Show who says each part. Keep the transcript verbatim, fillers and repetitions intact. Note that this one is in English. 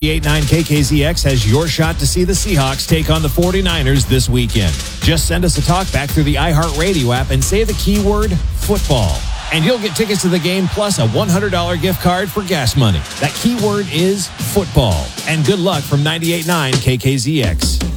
Speaker 1: ninety-eight point nine K K Z X has your shot to see the Seahawks take on the forty-niners this weekend. Just send us a talkback through the iHeartRadio app and say the keyword football. And you'll get tickets to the game plus a one hundred dollars gift card for gas money. That keyword is football. And good luck from ninety-eight point nine K K Z X.